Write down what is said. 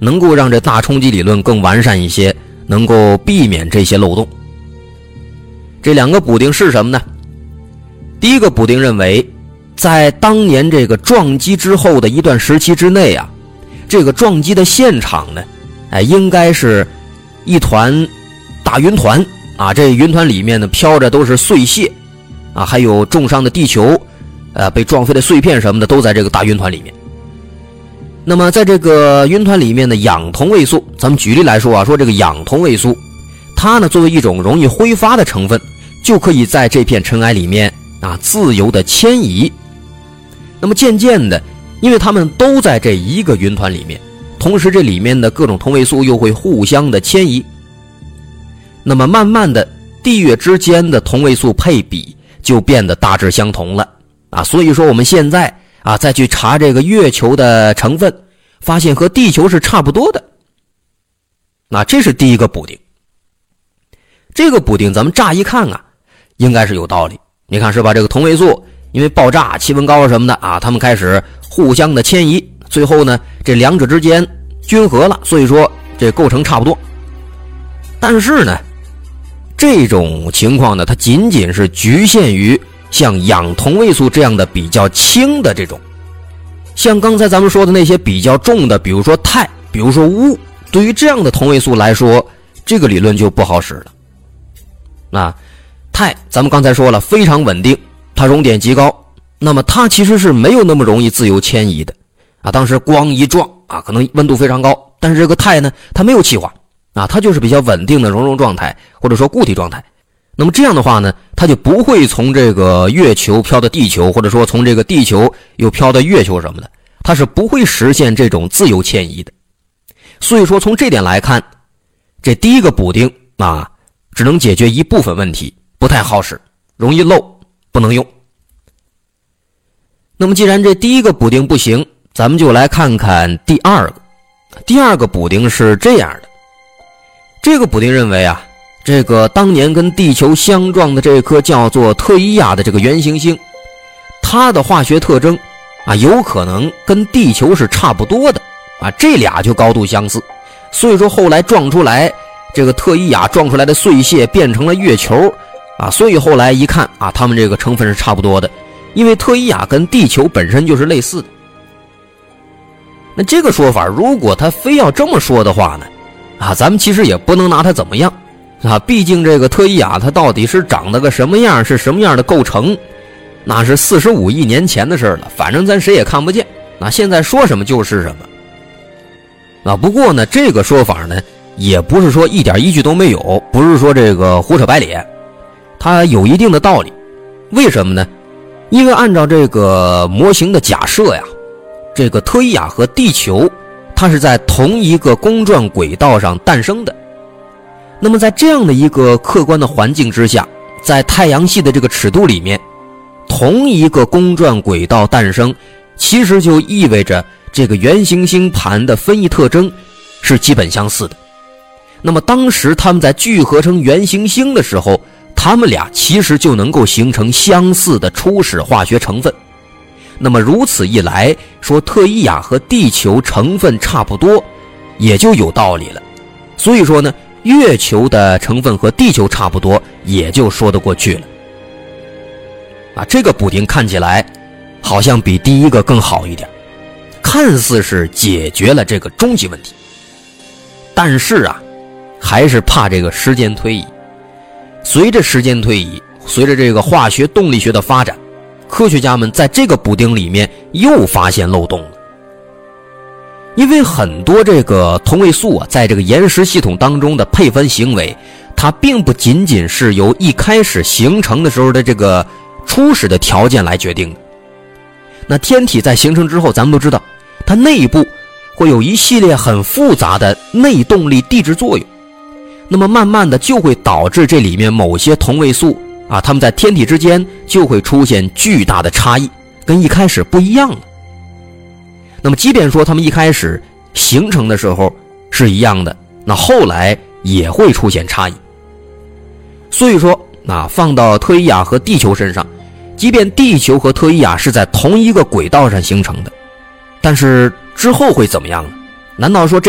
能够让这大冲击理论更完善一些，能够避免这些漏洞。这2个补丁是什么呢？第一个补丁认为，在当年这个撞击之后的一段时期之内啊，这个撞击的现场呢，应该是一团大云团啊，这云团里面呢飘着都是碎屑啊，还有重伤的地球，被撞飞的碎片什么的都在这个大云团里面。那么在这个云团里面的氧同位素，咱们举例来说啊，说这个氧同位素，它呢作为一种容易挥发的成分，就可以在这片尘埃里面啊自由的迁移。那么渐渐的，因为它们都在这一个云团里面，同时这里面的各种同位素又会互相的迁移，那么慢慢的地月之间的同位素配比就变得大致相同了啊。所以说我们现在啊再去查这个月球的成分，发现和地球是差不多的。那这是第一个补丁。这个补丁咱们乍一看啊，应该是有道理。你看是吧？这个同位素因为爆炸、气温高什么的啊，它们开始互相的迁移，最后呢，这两者之间均合了，所以说这构成差不多。但是呢，这种情况呢，它仅仅是局限于像氧同位素这样的比较轻的这种，像刚才咱们说的那些比较重的，比如说钛，比如说钨，对于这样的同位素来说，这个理论就不好使了。那钛咱们刚才说了非常稳定，它熔点极高，那么它其实是没有那么容易自由迁移的啊。当时光一撞啊，可能温度非常高，但是这个钛呢，它没有气化啊，它就是比较稳定的熔融状态，或者说固体状态。那么这样的话呢，它就不会从这个月球飘到地球，或者说从这个地球又飘到月球什么的，它是不会实现这种自由迁移的。所以说从这点来看，这第一个补丁啊，只能解决一部分问题，不太好使，容易漏，不能用。那么既然这第一个补丁不行，咱们就来看看第二个。第二个补丁是这样的，这个补丁认为啊，这个当年跟地球相撞的这颗叫做特伊亚的这个原行星，它的化学特征啊，有可能跟地球是差不多的啊，这俩就高度相似。所以说后来撞出来这个特伊亚撞出来的碎屑变成了月球啊，所以后来一看啊，它们这个成分是差不多的，因为特伊亚跟地球本身就是类似的。那这个说法如果他非要这么说的话呢啊，咱们其实也不能拿它怎么样啊，毕竟这个特伊亚它到底是长得个什么样，是什么样的构成，那是45亿年前的事了，反正咱谁也看不见，那现在说什么就是什么啊。不过呢，这个说法呢也不是说一点依据都没有，不是说这个胡扯白咧，它有一定的道理。为什么呢？因为按照这个模型的假设呀，这个特伊亚和地球它是在同一个公转轨道上诞生的。那么在这样的一个客观的环境之下，在太阳系的这个尺度里面，同一个公转轨道诞生，其实就意味着这个原行星盘的分异特征是基本相似的。那么当时它们在聚合成原行星的时候，它们俩其实就能够形成相似的初始化学成分。那么如此一来，说特伊亚和地球成分差不多也就有道理了。所以说呢，月球的成分和地球差不多也就说得过去了啊。这个补丁看起来好像比第一个更好一点，看似是解决了这个终极问题，但是啊，还是怕这个时间推移。随着时间推移，随着这个化学动力学的发展，科学家们在这个补丁里面又发现漏洞了。因为很多这个同位素啊，在这个岩石系统当中的配分行为，它并不仅仅是由一开始形成的时候的这个初始的条件来决定的。那天体在形成之后，咱们都知道它内部会有一系列很复杂的内动力递质作用，那么慢慢的就会导致这里面某些同位素啊，它们在天体之间就会出现巨大的差异，跟一开始不一样了。那么即便说它们一开始形成的时候是一样的，那后来也会出现差异。所以说放到特伊亚和地球身上，即便地球和特伊亚是在同一个轨道上形成的，但是之后会怎么样呢？难道说